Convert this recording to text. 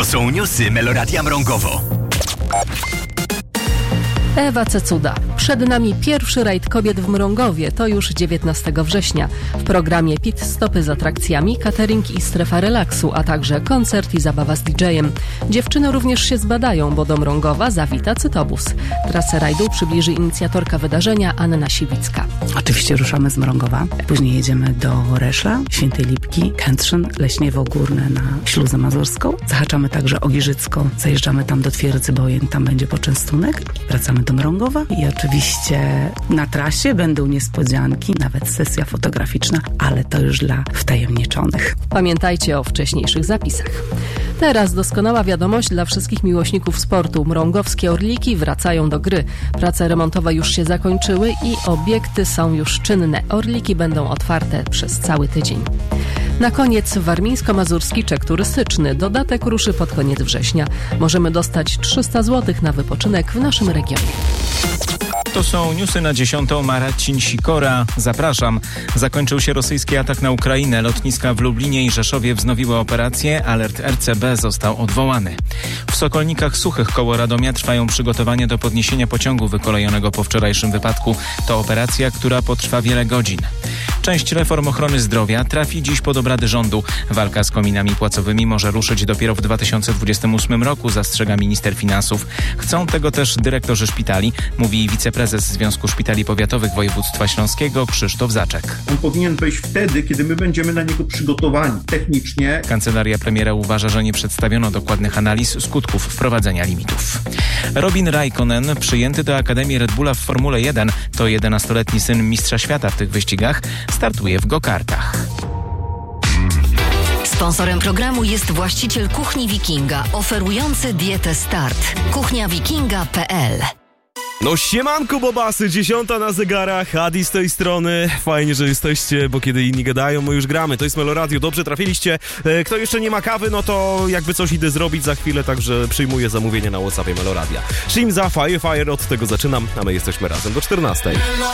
są newsy Meloradia Mrągowo. Ewa Cecuda. Przed nami pierwszy rajd kobiet w Mrągowie. To już 19 września. W programie pit stopy z atrakcjami, catering i strefa relaksu, a także koncert i zabawa z DJ-em. Dziewczyny również się zbadają, bo do Mrągowa zawita cytobus. Trasę rajdu przybliży inicjatorka wydarzenia Anna Siwicka. Oczywiście ruszamy z Mrągowa. Później jedziemy do Reszla, Świętej Lipki, Kętrzyn, Leśniewo Górne na Śluzę Mazurską. Zahaczamy także o Giżycko. Zajeżdżamy tam do Twierdzy Bojen. Tam będzie poczęstunek. Wracamy do Mrągowa i oczywiście na trasie będą niespodzianki, nawet sesja fotograficzna, ale to już dla wtajemniczonych. Pamiętajcie o wcześniejszych zapisach. Teraz doskonała wiadomość dla wszystkich miłośników sportu. Mrągowskie Orliki wracają do gry. Prace remontowe już się zakończyły i obiekty są już czynne. Orliki będą otwarte przez cały tydzień. Na koniec warmińsko-mazurski czek turystyczny. Dodatek ruszy pod koniec września. Możemy dostać 300 zł na wypoczynek w naszym regionie. To są newsy na 10. Marcin Sikora. Zapraszam. Zakończył się rosyjski atak na Ukrainę. Lotniska w Lublinie i Rzeszowie wznowiły operację. Alert RCB został odwołany. W Sokolnikach Suchych koło Radomia trwają przygotowania do podniesienia pociągu wykolejonego po wczorajszym wypadku. To operacja, która potrwa wiele godzin. Część reform ochrony zdrowia trafi dziś pod obrady rządu. Walka z kominami płacowymi może ruszyć dopiero w 2028 roku, zastrzega minister finansów. Chcą tego też dyrektorzy szpitali, mówi wiceprezes Związku Szpitali Powiatowych Województwa Śląskiego Krzysztof Zaczek. On powinien wejść wtedy, kiedy my będziemy na niego przygotowani technicznie. Kancelaria premiera uważa, że nie przedstawiono dokładnych analiz skutków wprowadzenia limitów. Robin Raikkonen, przyjęty do Akademii Red Bulla w Formule 1, to 11-letni syn mistrza świata w tych wyścigach, startuje w go-kartach. Sponsorem programu jest właściciel Kuchni Wikinga, oferujący dietę Start. kuchniawikinga.pl. No siemanko bobasy, 10 na zegarach, Adi z tej strony. Fajnie, że jesteście, bo kiedy inni gadają, my już gramy. To jest Meloradio, dobrze trafiliście. Kto jeszcze nie ma kawy, no to jakby coś idę zrobić za chwilę, także przyjmuję zamówienie na WhatsAppie Meloradia. Shimza, Fire, od tego zaczynam, a my jesteśmy razem do 14.